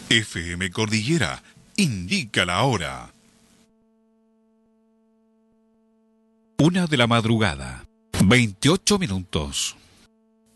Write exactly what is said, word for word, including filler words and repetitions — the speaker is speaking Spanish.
F M Cordillera indica la hora. Una de la madrugada, veintiocho minutos.